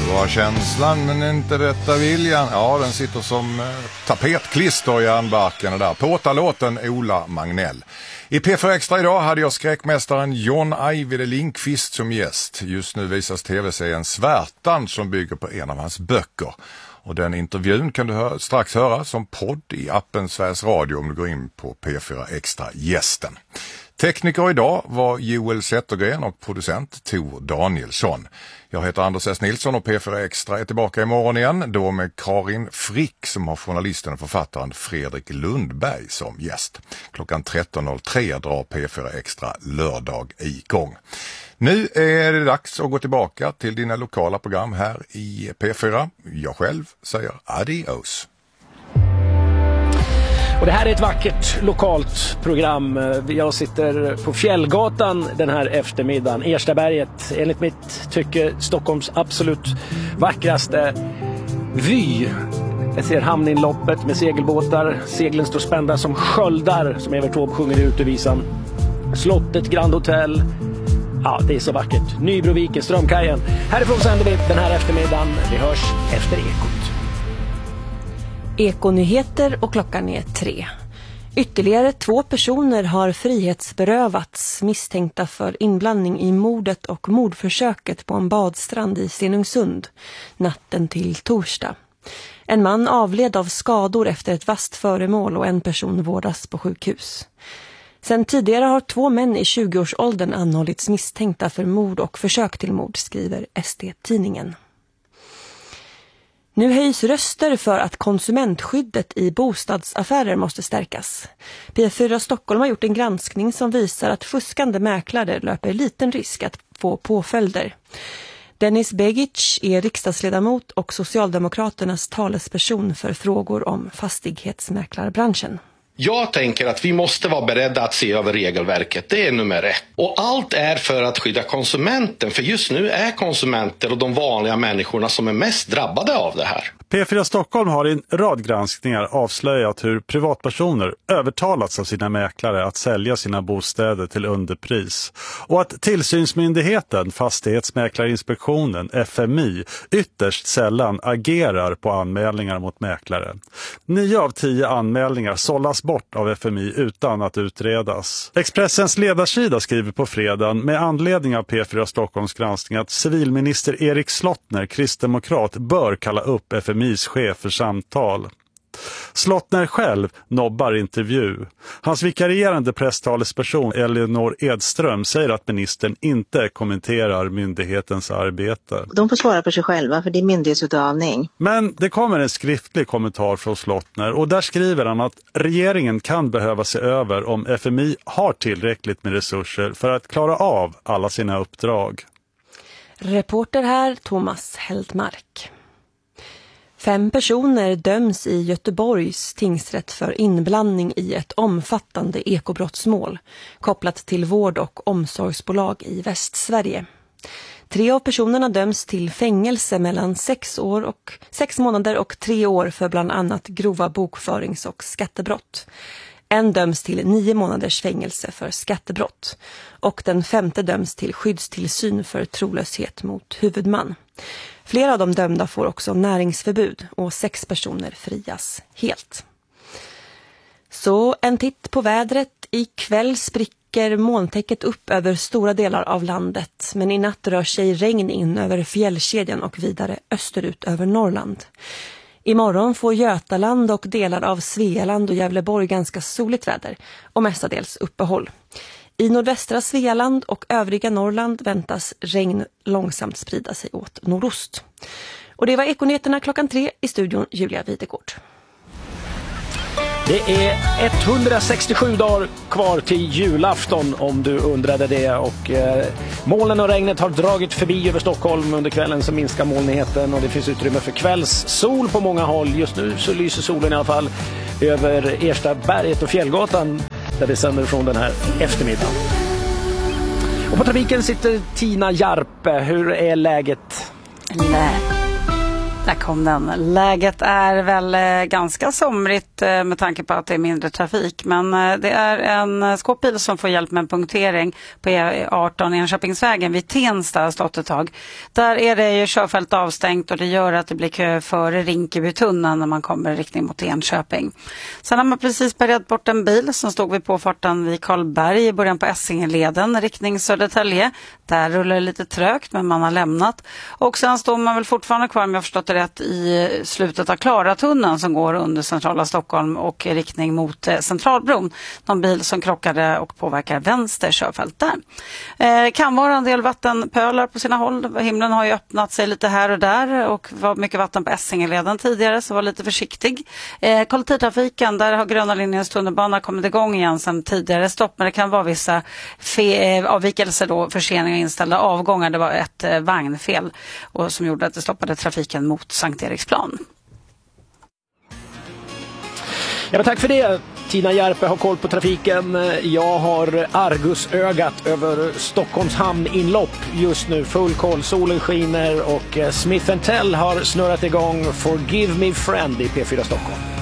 Var känslan men inte rätta viljan. Ja, den sitter som tapetklister i järnbarken där. Påtalåten Ola Magnell. I P4 Extra idag hade jag skräckmästaren John Ajvide Lindqvist som gäst. Just nu visas tv-serien Svärtan som bygger på en av hans böcker. Och den intervjun kan du strax höra som podd i appen Sveriges Radio om du går in på P4 Extra gästen. Tekniker idag var Joel Zettergren och producent Tor Danielsson. Jag heter Anders S. Nilsson och P4 Extra är tillbaka imorgon igen. Då med Karin Frick som har journalisten och författaren Fredrik Lundberg som gäst. Klockan 13.03 drar P4 Extra lördag igång. Nu är det dags att gå tillbaka till dina lokala program här i P4. Jag själv säger adios. Och det här är ett vackert lokalt program. Jag sitter på Fjällgatan den här eftermiddagen. Erstaberget, enligt mitt tycke Stockholms absolut vackraste vy. Jag ser hamninloppet med segelbåtar. Seglen står spända som sköldar, som Evert Taube sjunger i utevisan. Slottet, Grand Hotel. Ja, det är så vackert. Nybroviken, Strömkajen. Härifrån sänder vi den här eftermiddagen. Vi hörs efter Ekot. Ekonyheter och klockan är 3. Ytterligare 2 personer har frihetsberövats misstänkta för inblandning i mordet och mordförsöket på en badstrand i Stenungsund natten till torsdag. En man avled av skador efter ett vasst föremål och en person vårdas på sjukhus. Sen tidigare har 2 män i 20-årsåldern anhållits misstänkta för mord och försök till mord, skriver SD-tidningen. Nu höjs röster för att konsumentskyddet i bostadsaffärer måste stärkas. P4 Stockholm har gjort en granskning som visar att fuskande mäklare löper liten risk att få påföljder. Dennis Begic är riksdagsledamot och Socialdemokraternas talesperson för frågor om fastighetsmäklarbranschen. Jag tänker att vi måste vara beredda att se över regelverket, det är nummer 1. Och allt är för att skydda konsumenten, för just nu är konsumenter och de vanliga människorna som är mest drabbade av det här. P4 Stockholm har i en rad granskningar avslöjat hur privatpersoner övertalats av sina mäklare att sälja sina bostäder till underpris. Och att tillsynsmyndigheten, Fastighetsmäklarinspektionen, FMI, ytterst sällan agerar på anmälningar mot mäklare. 9 av 10 anmälningar sållas bort av FMI utan att utredas. Expressens ledarsida skriver på fredagen med anledning av P4 Stockholms granskning att civilminister Erik Slottner, kristdemokrat, bör kalla upp FMIs chef för samtal. Slottner själv nobbar intervju. Hans vikarierande presstalesperson Elinor Edström säger att ministern inte kommenterar myndighetens arbete. De får svara för sig själva, för det är myndighetsutövning. Men det kommer en skriftlig kommentar från Slottner och där skriver han att regeringen kan behöva se över om FMI har tillräckligt med resurser för att klara av alla sina uppdrag. Reporter här Thomas Heldmark. 5 personer döms i Göteborgs tingsrätt för inblandning i ett omfattande ekobrottsmål kopplat till vård- och omsorgsbolag i Västsverige. 3 av personerna döms till fängelse mellan 6 månader och 3 år för bland annat grova bokförings- och skattebrott. En döms till 9 månaders fängelse för skattebrott och den 5:e döms till skyddstillsyn för trolöshet mot huvudman. Flera av de dömda får också näringsförbud och 6 personer frias helt. Så en titt på vädret. Ikväll spricker molntäcket upp över stora delar av landet, men i natt rör sig regn in över fjällkedjan och vidare österut över Norrland. Imorgon får Götaland och delar av Svealand och Gävleborg ganska soligt väder och mestadels uppehåll. I nordvästra Svealand och övriga Norrland väntas regn långsamt sprida sig åt nordost. Och det var Ekonyheterna klockan 3 i studion Julia Videgård. Det är 167 dagar kvar till julafton om du undrade det och molnen och regnet har dragit förbi över Stockholm. Under kvällen så minskar molnigheten och det finns utrymme för kvällssol på många håll. Just nu så lyser solen i alla fall över Erstaberget och Fjällgatan där det sänder från den här eftermiddagen. Och på trafiken sitter Tina Jarpe. Hur är läget? Där kom den. Läget är väl ganska somrigt med tanke på att det är mindre trafik. Men det är en skåpbil som får hjälp med en punktering på E18 Enköpingsvägen vid Tensta har stått ett tag. Där är det ju körfält avstängt och det gör att det blir kö före Rinkebytunneln när man kommer i riktning mot Enköping. Sen har man precis bärgat bort en bil som stod vid påfarten vid Karlberg i början på Essingeleden, riktning Södertälje. Där rullar det lite trögt men man har lämnat. Och sen står man väl fortfarande kvar, om jag förstått det rätt, i slutet av Klaratunneln som går under centrala Stockholm och i riktning mot Centralbron. Någon bil som krockade och påverkar vänster körfält där. Det kan vara en del vattenpölar på sina håll. Himlen har ju öppnat sig lite här och där och var mycket vatten på Essingeleden tidigare, så var lite försiktig. Kollektivtrafiken, där har Gröna linjens tunnelbana kommit igång igen sedan tidigare stopp, men det kan vara vissa avvikelser då, förseningar och inställda avgångar. Det var ett vagnfel och som gjorde att det stoppade trafiken mot Sankt Eriksplan. Ja, men tack för det. Tina Järpe har koll på trafiken. Jag har argusögat över Stockholms hamninlopp just nu. Full koll, solen skiner och Smith & Tell har snurrat igång Forgive Me Friend i P4 Stockholm.